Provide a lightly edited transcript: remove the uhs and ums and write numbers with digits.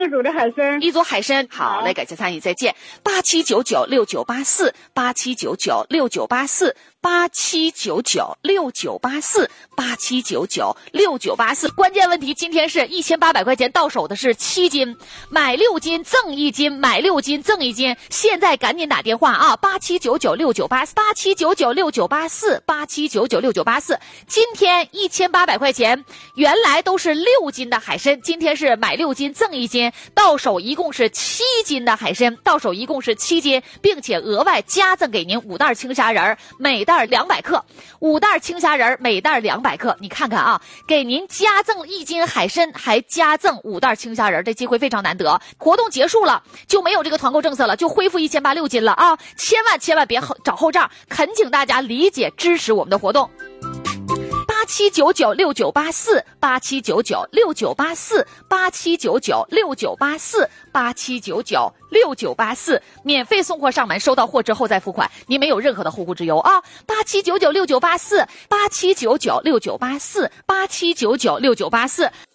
一组的海参， 一组海参，好嘞，感谢参与，再见。87996984，87996984，87996984，关键问题今天是1800块钱到手的是7斤，买6斤赠1斤，买6斤赠1斤，现在赶紧打电话啊！87996984，87996984，87996984，今天1800块钱，原来都是6斤的海参，今天是买6斤赠1斤，到手一共是7斤的海参，到手一共是7斤，并且额外加赠给您5袋青虾仁，每袋200克，5袋青虾仁每袋200克，你看看啊，给您加赠1斤海参，还加赠5袋青虾仁，这机会非常难得。活动结束了就没有这个团购政策了，就恢复1800 6斤了啊！千万别找后账，恳请大家理解支持我们的活动。87996984，87996984，87996984，免费送货上门，收到货之后再付款，您没有任何的后顾之忧啊！87996984，87996984，87996984。